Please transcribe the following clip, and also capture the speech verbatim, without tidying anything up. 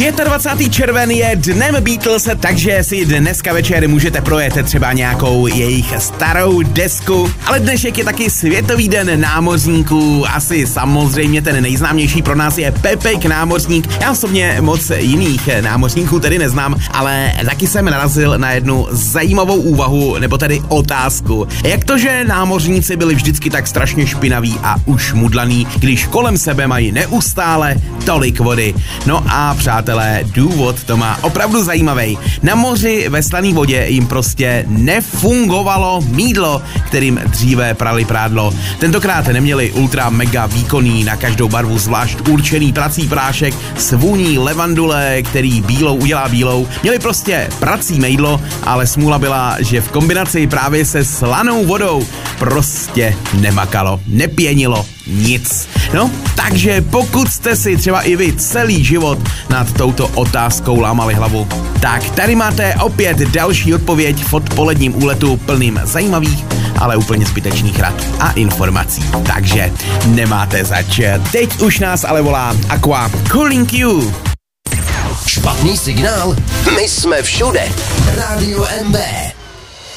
dvacátého pátého červen je dnem Beatles, takže si dneska večer můžete projet třeba nějakou jejich starou desku, ale dnešek je taky Světový den námořníků. Asi samozřejmě ten nejznámější pro nás je Pepek námořník. Já osobně moc jiných námořníků tedy neznám, ale taky jsem narazil na jednu zajímavou úvahu, nebo tedy otázku. Jak to, že námořníci byli vždycky tak strašně špinaví a ušmudlaný, když kolem sebe mají neustále tolik vody? No a přátelé, důvod to má opravdu zajímavý. Na moři ve slané vodě jim prostě nefungovalo mýdlo, kterým dříve prali prádlo. Tentokrát neměli ultra mega výkonný, na každou barvu zvlášť určený prací prášek s vůní levandule, který bílou udělá bílou. Měli prostě prací mýdlo, ale smůla byla, že v kombinaci právě se slanou vodou prostě nemakalo, nepěnilo nic. No, takže pokud jste si třeba i vy celý život nad touto otázkou lámali hlavu, tak tady máte opět další odpověď v odpoledním úletu plným zajímavých, ale úplně zbytečných rad a informací. Takže nemáte zač. Teď už nás ale volá Aqua Calling You. Špatný signál? My jsme všude. Rádio N B.